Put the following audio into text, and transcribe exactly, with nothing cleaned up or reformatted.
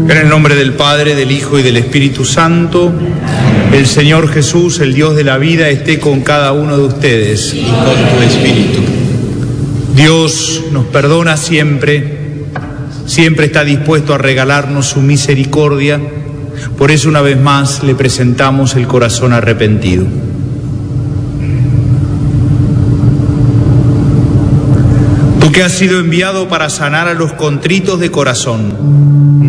En el nombre del Padre, del Hijo y del Espíritu Santo, el Señor Jesús, el Dios de la vida, esté con cada uno de ustedes. Y con tu espíritu. Dios nos perdona siempre, siempre está dispuesto a regalarnos su misericordia. Por eso, una vez más, le presentamos el corazón arrepentido. Tú que has sido enviado para sanar a los contritos de corazón,